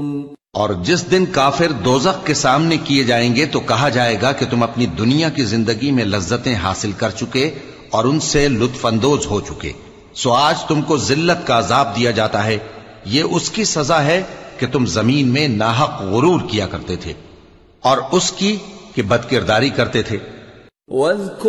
और जिस दिन काफिर दोजख के सामने किए जाएंगे तो कहा जाएगा कि तुम अपनी दुनिया की जिंदगी में लज्जतें हासिल कर चुके और उनसे लुत्फअंदोज हो चुके, सो आज तुमको जिल्लत का अजाब दिया जाता है। ये उसकी सजा है कि तुम जमीन में नाहक गुरूर किया करते थे और उसकी कि बदकिरदारी करते थे।